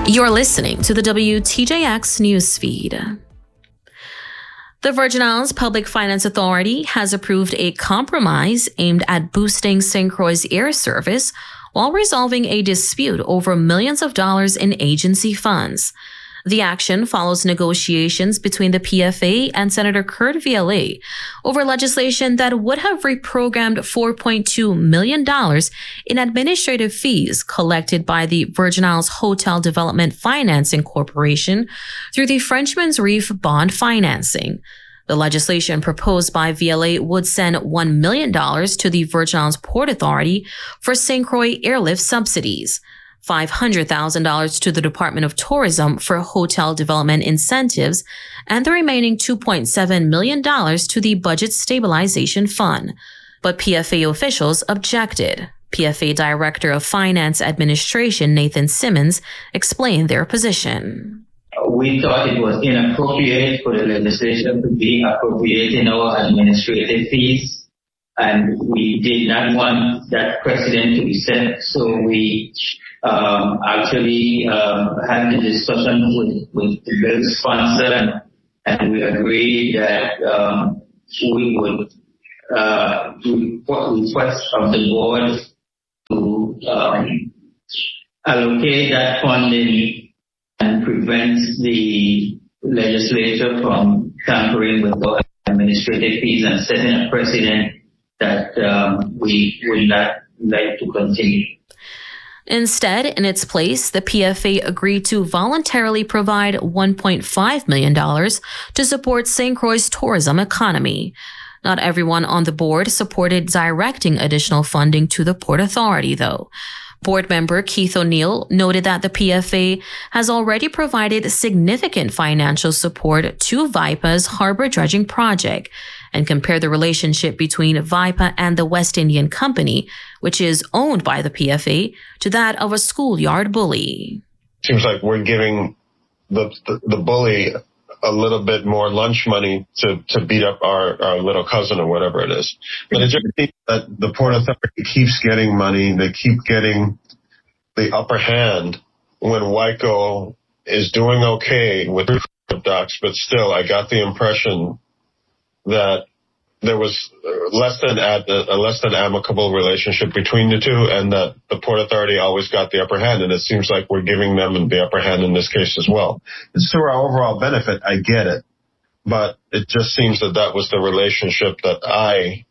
You're listening to the WTJX newsfeed. The Virgin Islands Public Finance Authority has approved a compromise aimed at boosting St. Croix air service while resolving a dispute over millions of dollars in agency funds. The action follows negotiations between the PFA and Senator Kurt Viale over legislation that would have reprogrammed $4.2 million in administrative fees collected by the Virgin Islands Hotel Development Financing Corporation through the Frenchman's Reef bond financing. The legislation proposed by Viale would send $1 million to the Virgin Islands Port Authority for St. Croix airlift subsidies, $500,000 to the Department of Tourism for hotel development incentives, and the remaining $2.7 million to the Budget Stabilization Fund. But PFA officials objected. PFA Director of Finance Administration Nathan Simmons explained their position. We thought it was inappropriate for the legislation to be appropriating our administrative fees, and we did not want that precedent to be set, so we actually had the discussion with the bill sponsor, and we agreed that we would request of the board to allocate that funding and prevent the legislature from tampering with our administrative fees and setting a precedent that we would not like to continue. Instead, in its place, the PFA agreed to voluntarily provide $1.5 million to support St. Croix's tourism economy. Not everyone on the board supported directing additional funding to the Port Authority, though. Board member Keith O'Neill noted that the PFA has already provided significant financial support to VIPA's harbor dredging project, and compared the relationship between VIPA and the West Indian Company, which is owned by the PFA, to that of a schoolyard bully. Seems like we're giving the bully a little bit more lunch money to beat up our little cousin or whatever it is. But it just seems that the Port Authority keeps getting money. They keep getting the upper hand when WICO is doing okay with docs, but still I got the impression that there was a less than amicable relationship between the two, and that the Port Authority always got the upper hand, and it seems like we're giving them the upper hand in this case as well. It's to our overall benefit, I get it, but it just seems that was the relationship that I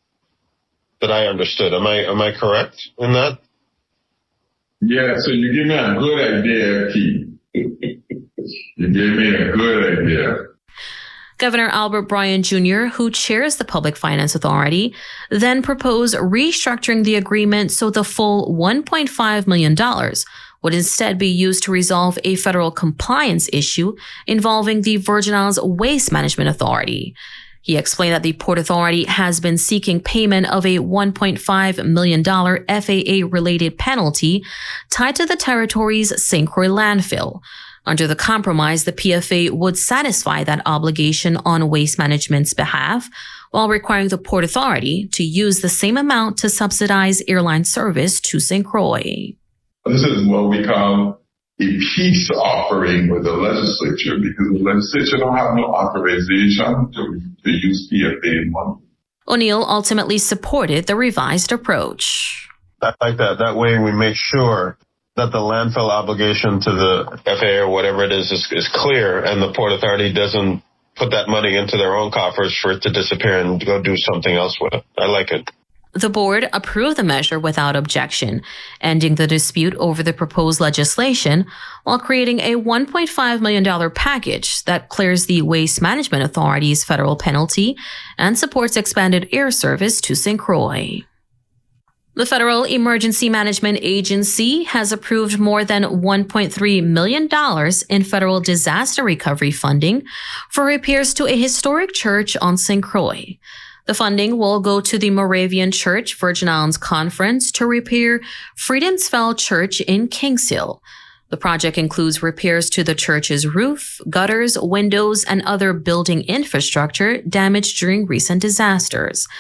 understood. Am I correct in that? Yeah, so you give me a good idea, Keith. You gave me a good idea. Governor Albert Bryan Jr., who chairs the Public Finance Authority, then proposed restructuring the agreement so the full $1.5 million would instead be used to resolve a federal compliance issue involving the Virgin Islands Waste Management Authority. He explained that the Port Authority has been seeking payment of a $1.5 million FAA-related penalty tied to the territory's St. Croix landfill. Under the compromise, the PFA would satisfy that obligation on Waste Management's behalf, while requiring the Port Authority to use the same amount to subsidize airline service to St. Croix. This is what we call a peace offering with the legislature, because the legislature don't have no authorization to use PFA money. O'Neill ultimately supported the revised approach. I like that. That way we make sure that the landfill obligation to the FAA or whatever it is clear, and the Port Authority doesn't put that money into their own coffers for it to disappear and go do something else with it. I like it. The board approved the measure without objection, ending the dispute over the proposed legislation while creating a $1.5 million package that clears the Waste Management Authority's federal penalty and supports expanded air service to St. Croix. The Federal Emergency Management Agency has approved more than $1.3 million in federal disaster recovery funding for repairs to a historic church on St. Croix. The funding will go to the Moravian Church Virgin Islands Conference to repair Friedensfeld Church in Kings Hill. The project includes repairs to the church's roof, gutters, windows, and other building infrastructure damaged during recent disasters.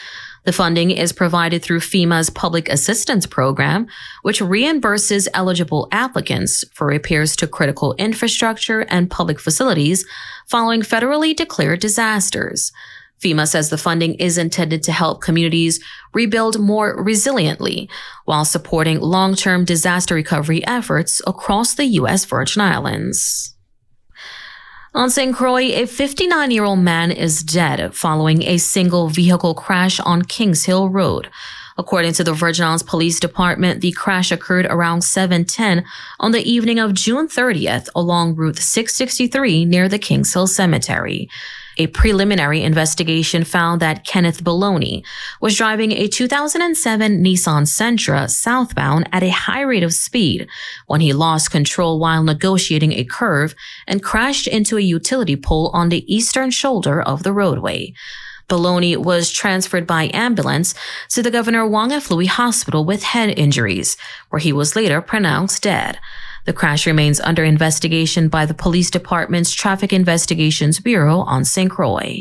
The funding is provided through FEMA's Public Assistance Program, which reimburses eligible applicants for repairs to critical infrastructure and public facilities following federally declared disasters. FEMA says the funding is intended to help communities rebuild more resiliently while supporting long-term disaster recovery efforts across the U.S. Virgin Islands. On St. Croix, a 59-year-old man is dead following a single vehicle crash on Kings Hill Road. According to the Virgin Islands Police Department, the crash occurred around 7:10 on the evening of June 30th along Route 663 near the Kings Hill Cemetery. A preliminary investigation found that Kenneth Baloney was driving a 2007 Nissan Sentra southbound at a high rate of speed when he lost control while negotiating a curve and crashed into a utility pole on the eastern shoulder of the roadway. Baloney was transferred by ambulance to the Governor Wangaflui Hospital with head injuries, where he was later pronounced dead. The crash remains under investigation by the Police Department's Traffic Investigations Bureau on St. Croix.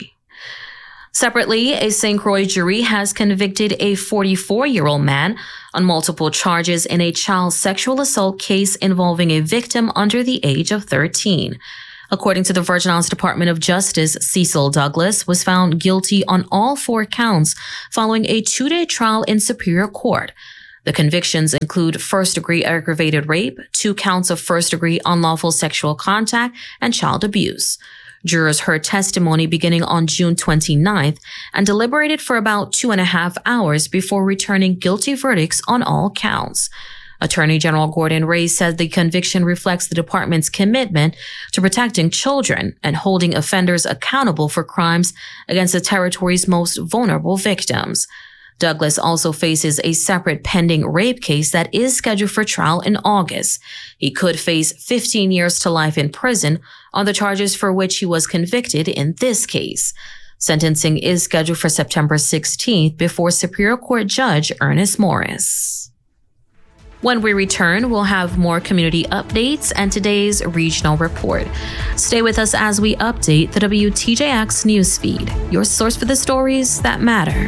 Separately, a St. Croix jury has convicted a 44-year-old man on multiple charges in a child sexual assault case involving a victim under the age of 13. According to the Virgin Islands Department of Justice, Cecil Douglas was found guilty on all 4 counts following a 2-day trial in Superior Court. The convictions include first-degree aggravated rape, 2 counts of first-degree unlawful sexual contact, and child abuse. Jurors heard testimony beginning on June 29th and deliberated for about 2.5 hours before returning guilty verdicts on all counts. Attorney General Gordon Ray said the conviction reflects the department's commitment to protecting children and holding offenders accountable for crimes against the territory's most vulnerable victims. Douglas also faces a separate pending rape case that is scheduled for trial in August. He could face 15 years to life in prison on the charges for which he was convicted in this case. Sentencing is scheduled for September 16th before Superior Court Judge Ernest Morris. When we return, we'll have more community updates and today's regional report. Stay with us as we update the WTJX newsfeed, your source for the stories that matter.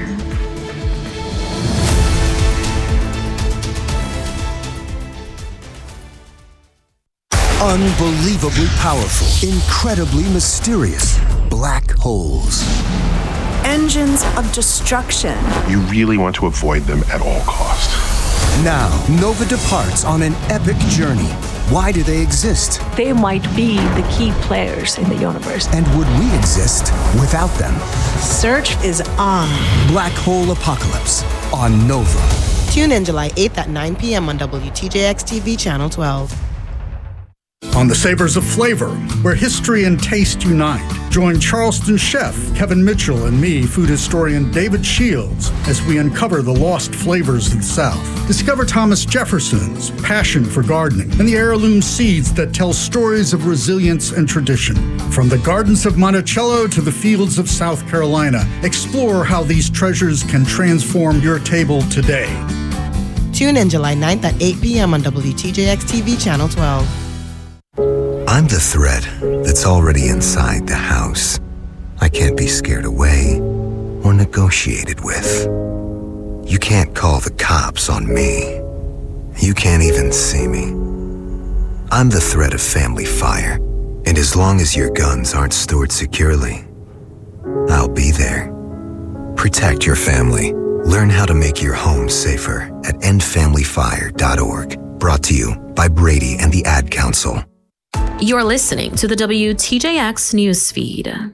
Unbelievably powerful, incredibly mysterious black holes. Engines of destruction. You really want to avoid them at all costs. Now, Nova departs on an epic journey. Why do they exist? They might be the key players in the universe. And would we exist without them? Search is on. Black Hole Apocalypse on Nova. Tune in July 8th at 9 p.m. on WTJX TV Channel 12. On the Savors of Flavor, where history and taste unite. Join Charleston chef Kevin Mitchell and me, food historian David Shields, as we uncover the lost flavors of the South. Discover Thomas Jefferson's passion for gardening and the heirloom seeds that tell stories of resilience and tradition. From the gardens of Monticello to the fields of South Carolina, explore how these treasures can transform your table today. Tune in July 9th at 8 p.m. on WTJX TV Channel 12. I'm the threat that's already inside the house. I can't be scared away or negotiated with. You can't call the cops on me. You can't even see me. I'm the threat of family fire, and as long as your guns aren't stored securely, I'll be there. Protect your family. Learn how to make your home safer at endfamilyfire.org. Brought to you by Brady and the Ad Council. You're listening to the WTJX newsfeed.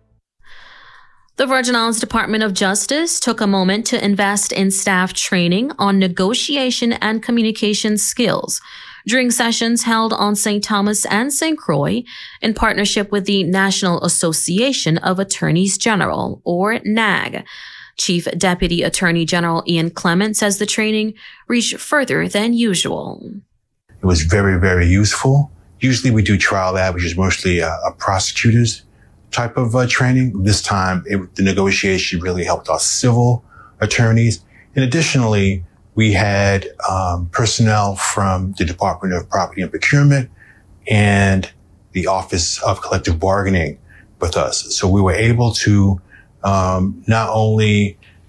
The Virgin Islands Department of Justice took a moment to invest in staff training on negotiation and communication skills during sessions held on St. Thomas and St. Croix in partnership with the National Association of Attorneys General, or NAG. Chief Deputy Attorney General Ian Clement says the training reached further than usual. It was very, very useful. Usually we do trial ad, which is mostly a prosecutor's type of training. This time, the negotiation really helped our civil attorneys. And additionally, we had personnel from the Department of Property and Procurement and the Office of Collective Bargaining with us. So we were able to not only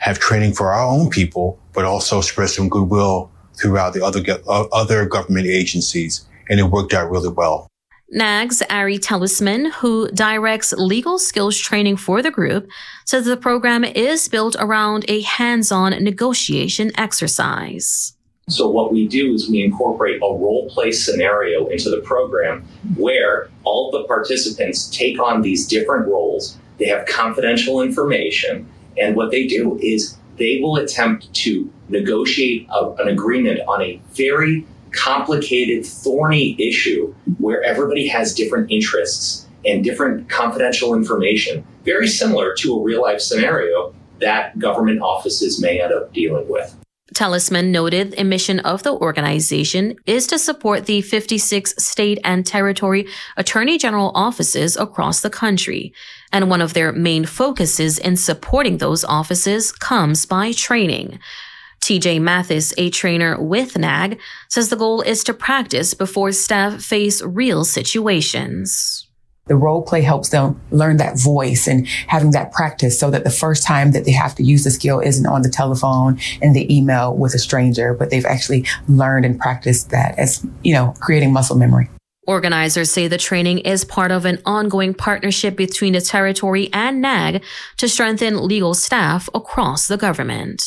have training for our own people, but also spread some goodwill throughout the other government agencies. And it worked out really well. NAG's Ari Tellisman, who directs legal skills training for the group, says the program is built around a hands-on negotiation exercise. So what we do is we incorporate a role-play scenario into the program where all the participants take on these different roles. They have confidential information, and what they do is they will attempt to negotiate an agreement on a very complicated, thorny issue where everybody has different interests and different confidential information, very similar to a real-life scenario that government offices may end up dealing with. Tellisman noted the mission of the organization is to support the 56 state and territory attorney general offices across the country, and one of their main focuses in supporting those offices comes by training. TJ Mathis, a trainer with NAG, says the goal is to practice before staff face real situations. The role play helps them learn that voice and having that practice so that the first time that they have to use the skill isn't on the telephone and the email with a stranger, but they've actually learned and practiced that as, creating muscle memory. Organizers say the training is part of an ongoing partnership between the territory and NAG to strengthen legal staff across the government.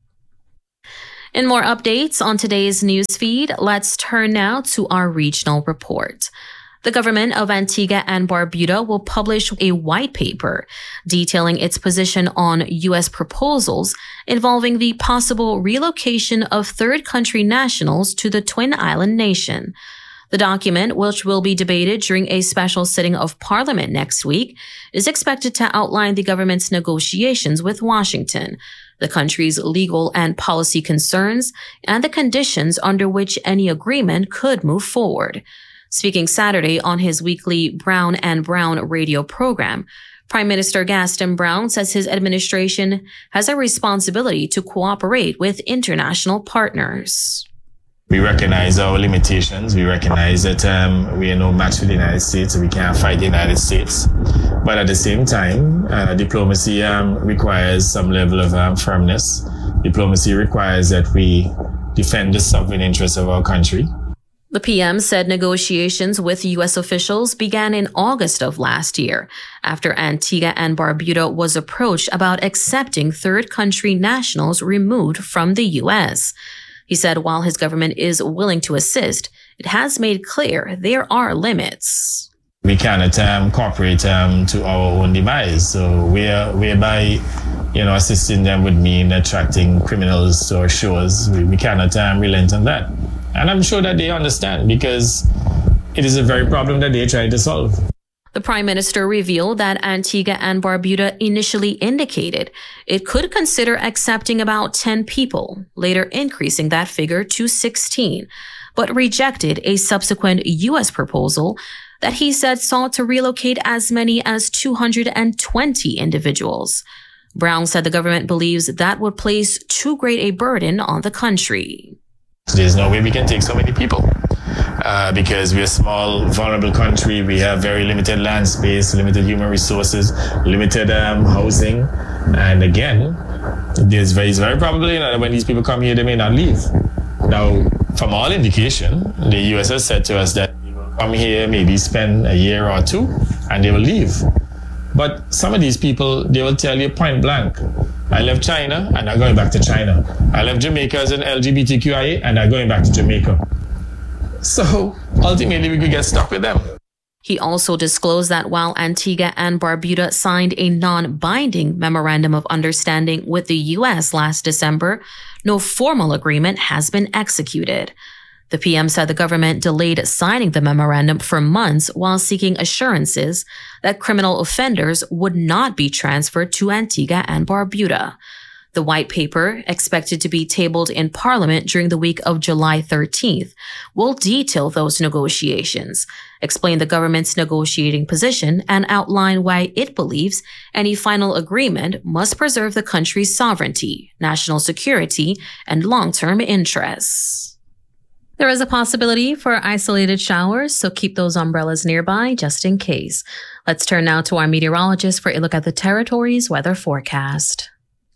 In more updates on today's newsfeed, let's turn now to our regional report. The government of Antigua and Barbuda will publish a white paper detailing its position on U.S. proposals involving the possible relocation of third country nationals to the Twin Island nation. The document, which will be debated during a special sitting of Parliament next week, is expected to outline the government's negotiations with Washington, the country's legal and policy concerns, and the conditions under which any agreement could move forward. Speaking Saturday on his weekly Brown and Brown radio program, Prime Minister Gaston Brown says his administration has a responsibility to cooperate with international partners. We recognize our limitations. We recognize that we are no match for the United States. We can't fight the United States. But at the same time, diplomacy requires some level of firmness. Diplomacy requires that we defend the sovereign interests of our country. The PM said negotiations with U.S. officials began in August of last year, after Antigua and Barbuda was approached about accepting third country nationals removed from the U.S. He said while his government is willing to assist, it has made clear there are limits. We cannot cooperate to our own demise. So whereby, assisting them would mean attracting criminals to our shores. We cannot relent on that. And I'm sure that they understand because it is a very problem that they're trying to solve. The Prime Minister revealed that Antigua and Barbuda initially indicated it could consider accepting about 10 people, later increasing that figure to 16, but rejected a subsequent U.S. proposal that he said sought to relocate as many as 220 individuals. Brown said the government believes that would place too great a burden on the country. There's no way we can take so many people because we're a small, vulnerable country. We have very limited land space, limited human resources, limited housing. And again, it's very probable that when these people come here, they may not leave. Now, from all indication, the U.S. has said to us that they will come here, maybe spend a year or two, and they will leave. But some of these people, they will tell you point blank, I left China and I'm going back to China. I left Jamaica as an LGBTQIA and I'm going back to Jamaica. So ultimately we could get stuck with them. He also disclosed that while Antigua and Barbuda signed a non-binding memorandum of understanding with the U.S. last December, no formal agreement has been executed. The PM said the government delayed signing the memorandum for months while seeking assurances that criminal offenders would not be transferred to Antigua and Barbuda. The white paper, expected to be tabled in Parliament during the week of July 13th, will detail those negotiations, explain the government's negotiating position, and outline why it believes any final agreement must preserve the country's sovereignty, national security, and long-term interests. There is a possibility for isolated showers, so keep those umbrellas nearby just in case. Let's turn now to our meteorologist for a look at the territory's weather forecast.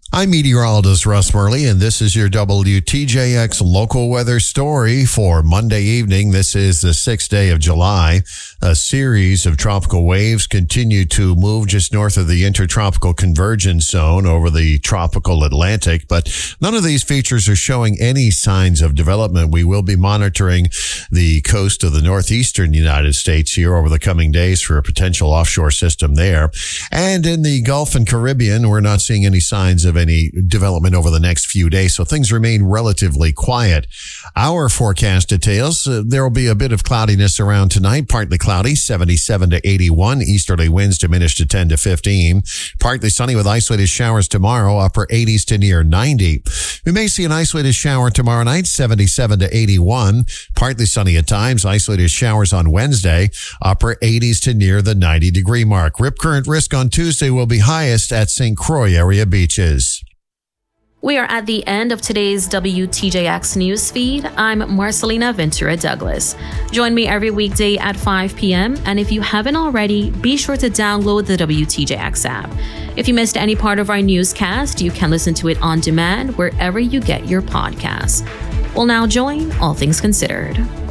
I'm meteorologist Russ Murley, and this is your WTJX local weather story for Monday evening. This is the 6th day of July. A series of tropical waves continue to move just north of the intertropical convergence zone over the tropical Atlantic, but none of these features are showing any signs of development. We will be monitoring the coast of the northeastern United States here over the coming days for a potential offshore system there. And in the Gulf and Caribbean, we're not seeing any signs of any development over the next few days, so things remain relatively quiet. Our forecast details, there will be a bit of cloudiness around tonight, partly cloudy, 77 to 81, easterly winds diminish to 10 to 15, partly sunny with isolated showers tomorrow, upper 80s to near 90. We may see an isolated shower tomorrow night, 77 to 81, partly sunny at times, isolated showers on Wednesday, upper 80s to near the 90-degree mark. Rip current risk on Tuesday will be highest at St. Croix area beaches. We are at the end of today's WTJX newsfeed. I'm Marcelina Ventura Douglas. Join me every weekday at 5 p.m. And if you haven't already, be sure to download the WTJX app. If you missed any part of our newscast, you can listen to it on demand wherever you get your podcasts. We'll now join All Things Considered.